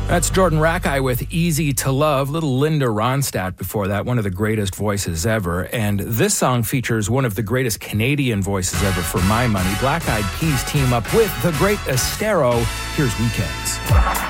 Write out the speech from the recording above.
That's Jordan Rakei with Easy to Love. Little Linda Ronstadt before that, one of the greatest voices ever. And this song features one of the greatest Canadian voices ever for my money. Black Eyed Peas team up with the great Estero. Here's Weekends.